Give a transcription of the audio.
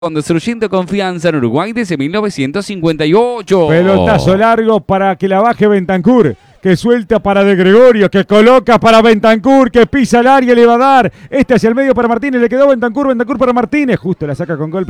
Construyendo confianza en Uruguay desde 1958. Pelotazo largo para que la baje Bentancur, que suelta para De Gregorio, que coloca para Bentancur, que pisa el área, le va a dar. Este hacia el medio para Martínez, le quedó Bentancur para Martínez. Justo la saca con golpe.